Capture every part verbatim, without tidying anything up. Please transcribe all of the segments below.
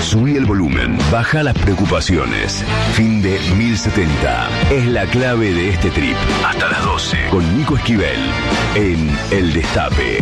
Subí el volumen, baja las preocupaciones. Fin de mil setenta es la clave de este trip. Hasta las doce con Nico Esquivel en El Destape.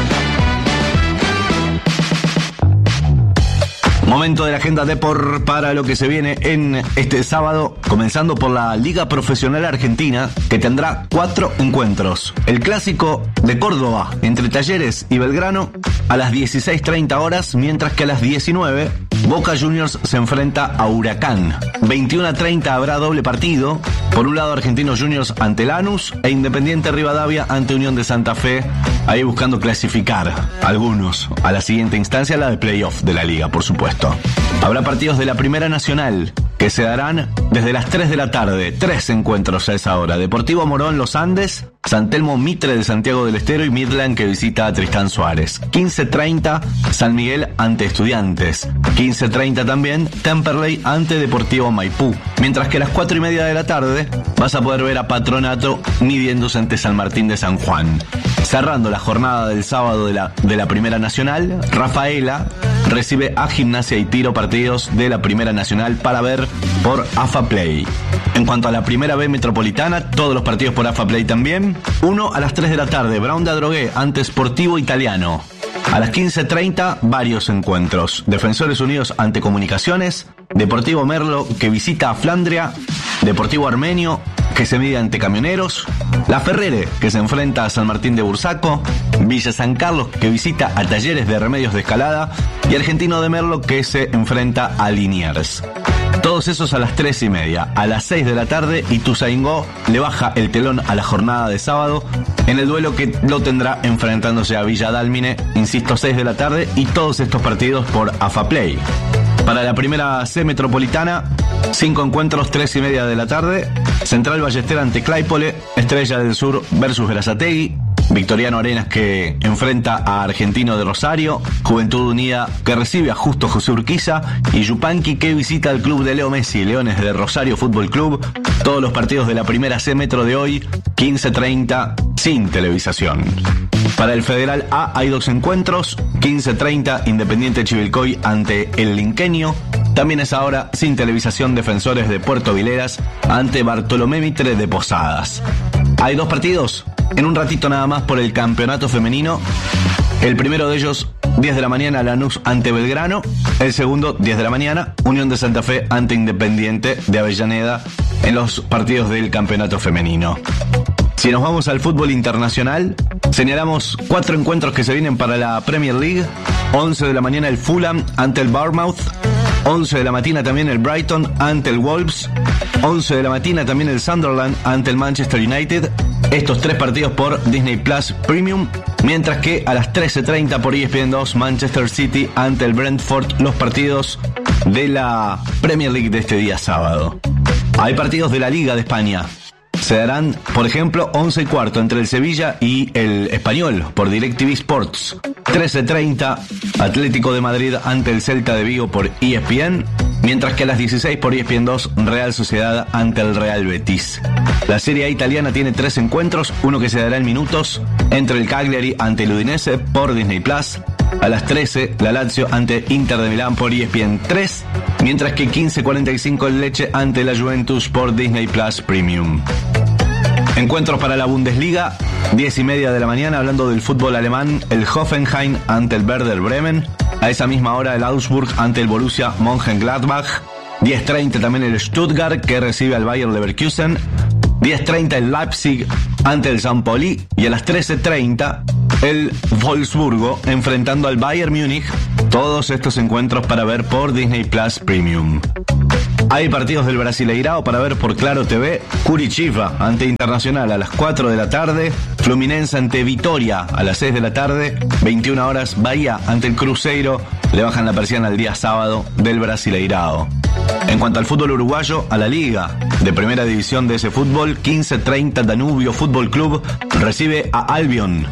Momento de la agenda Depor para lo que se viene en este sábado, comenzando por la Liga Profesional Argentina, que tendrá cuatro encuentros. El clásico de Córdoba entre Talleres y Belgrano a las dieciséis treinta horas, mientras que a las diecinueve Boca Juniors se enfrenta a Huracán. veintiuno treinta habrá doble partido. Por un lado, Argentinos Juniors ante Lanús e Independiente Rivadavia ante Unión de Santa Fe, ahí buscando clasificar algunos a la siguiente instancia, la de playoff de la liga, por supuesto. Habrá partidos de la Primera Nacional que se darán desde las tres de la tarde. Tres encuentros a esa hora. Deportivo Morón Los Andes, San Telmo Mitre de Santiago del Estero y Midland que visita a Tristán Suárez. quince treinta San Miguel ante Estudiantes. quince treinta también Temperley ante Deportivo Maipú. Mientras que a las cuatro y media de la tarde vas a poder ver a Patronato midiéndose ante San Martín de San Juan. Cerrando la jornada del sábado de la, de la Primera Nacional, Rafaela recibe a Gimnasia y Tiro, partidos de la Primera Nacional para ver por AFA Play. En cuanto a la Primera B Metropolitana, todos los partidos por AFA Play también. Uno a las tres de la tarde, Brown de Adrogué ante Sportivo Italiano. A las quince treinta, varios encuentros. Defensores Unidos ante Comunicaciones, Deportivo Merlo que visita a Flandria, Deportivo Armenio que se mide ante Camioneros, La Ferrere que se enfrenta a San Martín de Bursaco, Villa San Carlos que visita a Talleres de Remedios de Escalada y Argentino de Merlo que se enfrenta a Liniers. Todos esos a las tres y media. A las seis de la tarde, Ituzaingó le baja el telón a la jornada de sábado en el duelo que lo tendrá enfrentándose a Villa Dálmine, insisto, seis de la tarde, y todos estos partidos por AFA Play. Para la Primera C Metropolitana, cinco encuentros, tres y media de la tarde. Central Ballester ante Claypole, Estrella del Sur versus Berazategui, Victoriano Arenas que enfrenta a Argentino de Rosario, Juventud Unida que recibe a Justo José Urquiza y Yupanqui que visita al club de Leo Messi, Leones de Rosario Fútbol Club. Todos los partidos de la Primera C Metro de hoy, quince treinta, sin televisación. Para el Federal A hay dos encuentros, quince treinta Independiente Chivilcoy ante el Linqueño. También es ahora sin televisación Defensores de Puerto Vileras ante Bartolomé Mitre de Posadas. Hay dos partidos en un ratito nada más por el campeonato femenino. El primero de ellos, diez de la mañana, Lanús ante Belgrano. El segundo, diez de la mañana, Unión de Santa Fe ante Independiente de Avellaneda en los partidos del campeonato femenino. Si nos vamos al fútbol internacional, señalamos cuatro encuentros que se vienen para la Premier League. once de la mañana el Fulham ante el Bournemouth. once de la mañana también el Brighton ante el Wolves. once de la mañana también el Sunderland ante el Manchester United. Estos tres partidos por Disney Plus Premium. Mientras que a las trece treinta por E S P N dos, Manchester City ante el Brentford, los partidos de la Premier League de este día sábado. Hay partidos de la Liga de España. Se darán, por ejemplo, once y cuarto entre el Sevilla y el Español por DirecTV Sports. trece treinta, Atlético de Madrid ante el Celta de Vigo por E S P N. Mientras que a las dieciséis por E S P N dos, Real Sociedad ante el Real Betis. La Serie A italiana tiene tres encuentros, uno que se dará en minutos entre el Cagliari ante el Udinese por Disney Plus. A las trece, la Lazio ante Inter de Milán por E S P N tres, mientras que quince cuarenta y cinco el Lecce ante la Juventus por Disney Plus Premium. Encuentros para la Bundesliga, diez y media de la mañana, hablando del fútbol alemán, el Hoffenheim ante el Werder Bremen. A esa misma hora el Augsburg ante el Borussia Mönchengladbach. diez treinta también el Stuttgart que recibe al Bayer Leverkusen. diez treinta el Leipzig ante el San Pauli. Y a las trece treinta el Wolfsburgo enfrentando al Bayern Múnich. Todos estos encuentros para ver por Disney Plus Premium. Hay partidos del Brasileirao para ver por Claro T V. Curitiba ante Internacional a las cuatro de la tarde. Fluminense ante Vitória a las seis de la tarde. veintiuna horas Bahía ante el Cruzeiro. Le bajan la persiana el día sábado del Brasileirao. En cuanto al fútbol uruguayo, a la Liga de Primera División de ese fútbol, quince treinta Danubio Fútbol Club recibe a Albion.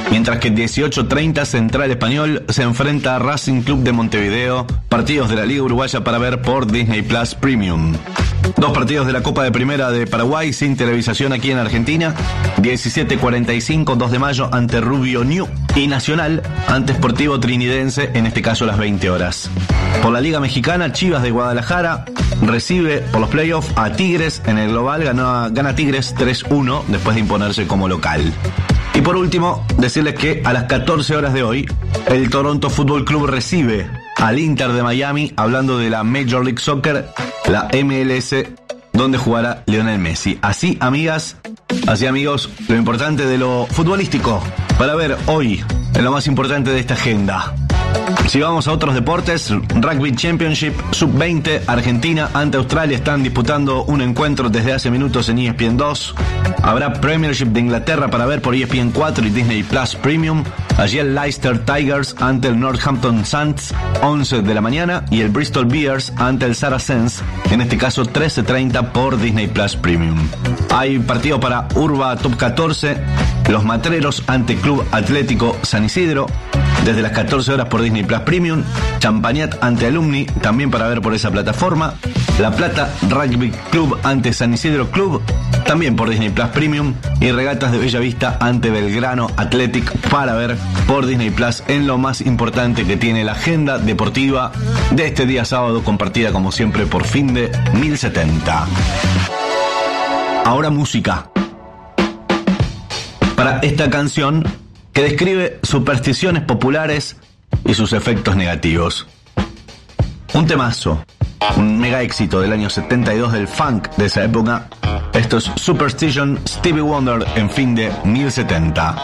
Mientras que dieciocho treinta Central Español se enfrenta a Racing Club de Montevideo, partidos de la Liga Uruguaya para ver por Disney Plus Premium. Dos partidos de la Copa de Primera de Paraguay sin televisación aquí en Argentina. diecisiete cuarenta y cinco, dos de mayo ante Rubio Ñu y Nacional ante Sportivo Trinidense, en este caso a las veinte horas. Por la Liga Mexicana, Chivas de Guadalajara recibe por los playoffs a Tigres. En el global gana, gana Tigres tres uno después de imponerse como local. Y por último, decirles que a las catorce horas de hoy, el Toronto Football Club recibe al Inter de Miami, hablando de la Major League Soccer, la M L S, donde jugará Lionel Messi. Así, amigas, así amigos, lo importante de lo futbolístico para ver hoy en lo más importante de esta agenda. Si vamos a otros deportes, Rugby Championship sub veinte, Argentina ante Australia están disputando un encuentro desde hace minutos en E S P N dos. Habrá Premiership de Inglaterra para ver por E S P N cuatro y Disney Plus Premium. Allí el Leicester Tigers ante el Northampton Saints, once de la mañana, y el Bristol Bears ante el Saracens, en este caso trece treinta por Disney Plus Premium. Hay partido para Urba Top catorce, Los Matreros ante Club Atlético San Isidro, desde las catorce horas por Disney Plus Premium. Champagnat ante Alumni, también para ver por esa plataforma. La Plata Rugby Club ante San Isidro Club, también por Disney Plus Premium. Y Regatas de Bella Vista ante Belgrano Athletic, para ver por Disney Plus, en lo más importante que tiene la agenda deportiva de este día sábado, compartida como siempre por Finde mil setenta. Ahora música para esta canción que describe supersticiones populares y sus efectos negativos. Un temazo, un mega éxito del año setenta y dos del funk de esa época. Esto es Superstition, Stevie Wonder en Finde mil setenta.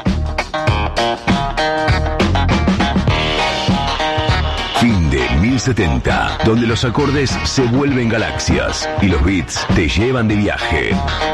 Finde mil setenta, donde los acordes se vuelven galaxias y los beats te llevan de viaje.